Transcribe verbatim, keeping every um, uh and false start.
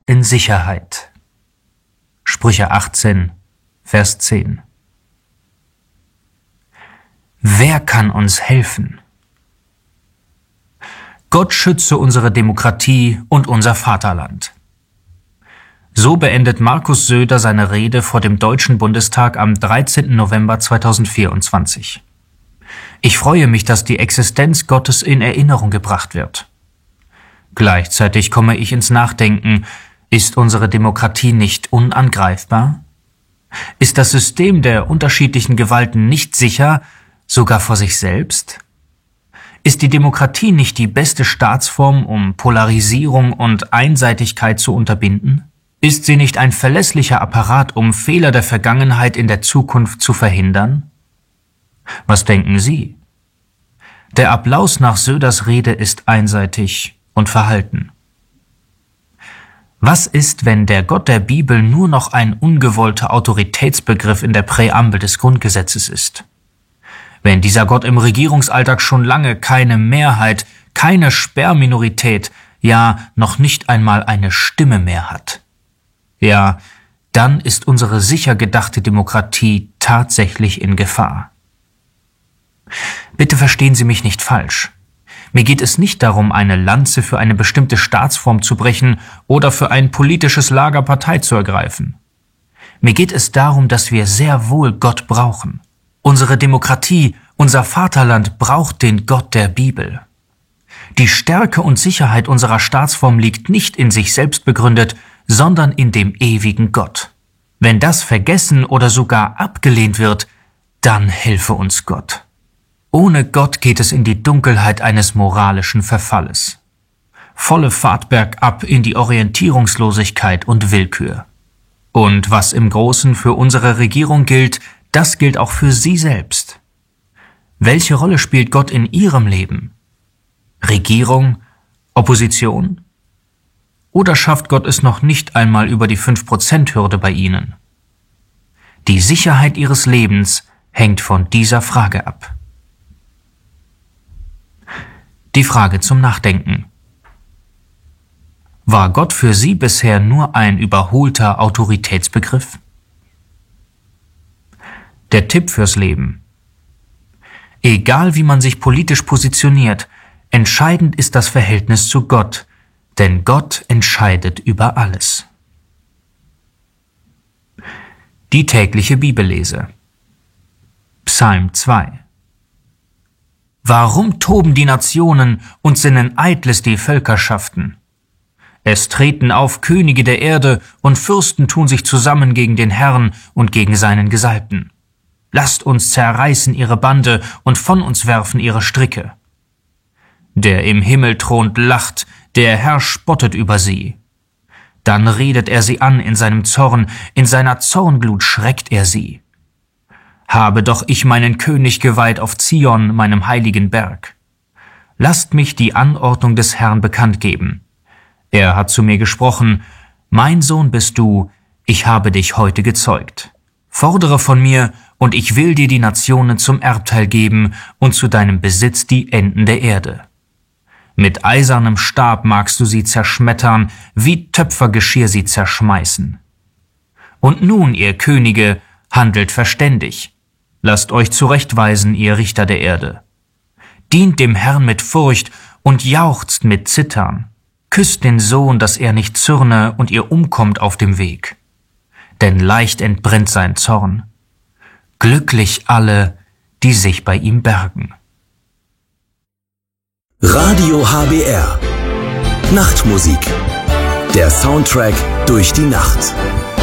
in Sicherheit. Sprüche achtzehn, Vers zehn. Wer kann uns helfen? Gott schütze unsere Demokratie und unser Vaterland. So beendet Markus Söder seine Rede vor dem Deutschen Bundestag am dreizehnten November zweitausendvierundzwanzig. Ich freue mich, dass die Existenz Gottes in Erinnerung gebracht wird. Gleichzeitig komme ich ins Nachdenken, ist unsere Demokratie nicht unangreifbar? Ist das System der unterschiedlichen Gewalten nicht sicher, sogar vor sich selbst? Ist die Demokratie nicht die beste Staatsform, um Polarisierung und Einseitigkeit zu unterbinden? Ist sie nicht ein verlässlicher Apparat, um Fehler der Vergangenheit in der Zukunft zu verhindern? Was denken Sie? Der Applaus nach Söders Rede ist einseitig und verhalten. Was ist, wenn der Gott der Bibel nur noch ein ungewollter Autoritätsbegriff in der Präambel des Grundgesetzes ist? Wenn dieser Gott im Regierungsalltag schon lange keine Mehrheit, keine Sperrminorität, ja noch nicht einmal eine Stimme mehr hat? Ja, dann ist unsere sicher gedachte Demokratie tatsächlich in Gefahr. Bitte verstehen Sie mich nicht falsch. Mir geht es nicht darum, eine Lanze für eine bestimmte Staatsform zu brechen oder für ein politisches Lager Partei zu ergreifen. Mir geht es darum, dass wir sehr wohl Gott brauchen. Unsere Demokratie, unser Vaterland braucht den Gott der Bibel. Die Stärke und Sicherheit unserer Staatsform liegt nicht in sich selbst begründet, sondern in dem ewigen Gott. Wenn das vergessen oder sogar abgelehnt wird, dann helfe uns Gott. Ohne Gott geht es in die Dunkelheit eines moralischen Verfalles. Volle Fahrt bergab in die Orientierungslosigkeit und Willkür. Und was im Großen für unsere Regierung gilt, das gilt auch für Sie selbst. Welche Rolle spielt Gott in Ihrem Leben? Regierung? Opposition? Oder schafft Gott es noch nicht einmal über die fünf Prozent Hürde bei Ihnen? Die Sicherheit Ihres Lebens hängt von dieser Frage ab. Die Frage zum Nachdenken. War Gott für Sie bisher nur ein überholter Autoritätsbegriff? Der Tipp fürs Leben. Egal wie man sich politisch positioniert, entscheidend ist das Verhältnis zu Gott, denn Gott entscheidet über alles. Die tägliche Bibellese. Psalm zwei. Warum toben die Nationen und sinnen eitles die Völkerschaften? Es treten auf Könige der Erde und Fürsten tun sich zusammen gegen den Herrn und gegen seinen Gesalbten. Lasst uns zerreißen ihre Bande und von uns werfen ihre Stricke. Der im Himmel thront lacht, der Herr spottet über sie. Dann redet er sie an in seinem Zorn, in seiner Zornglut schreckt er sie. Habe doch ich meinen König geweiht auf Zion, meinem heiligen Berg. Lasst mich die Anordnung des Herrn bekannt geben. Er hat zu mir gesprochen, mein Sohn bist du, ich habe dich heute gezeugt. Fordere von mir, und ich will dir die Nationen zum Erbteil geben und zu deinem Besitz die Enden der Erde. Mit eisernem Stab magst du sie zerschmettern, wie Töpfergeschirr sie zerschmeißen. Und nun, ihr Könige, handelt verständig. Lasst euch zurechtweisen, ihr Richter der Erde. Dient dem Herrn mit Furcht und jauchzt mit Zittern. Küsst den Sohn, dass er nicht zürne und ihr umkommt auf dem Weg. Denn leicht entbrennt sein Zorn. Glücklich alle, die sich bei ihm bergen. Radio H B R. Nachtmusik. Der Soundtrack durch die Nacht.